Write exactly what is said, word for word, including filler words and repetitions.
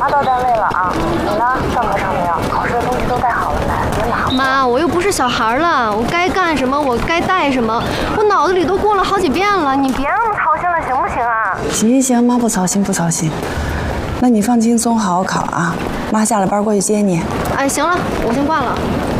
妈到单位了啊，你呢？上课上没有？考试的东西都带好了没？别忙。 妈，我又不是小孩了，我该干什么我该带什么，我脑子里都过了好几遍了，你别那么操心了，行不行啊？ 行行行，妈不操心不操心。那你放轻松，好好考啊。妈下了班过去接你。 哎，行了，我先挂了。